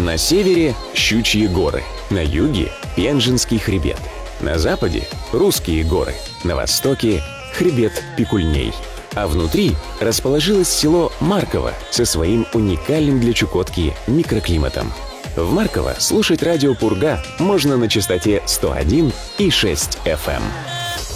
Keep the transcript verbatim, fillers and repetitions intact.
На севере – Щучьи горы, на юге – Пенжинский хребет, на западе – Русские горы, на востоке – хребет Пикульней. А внутри расположилось село Марково со своим уникальным для Чукотки микроклиматом. В Марково слушать радио «Пурга» можно на частоте сто один и шесть эф эм.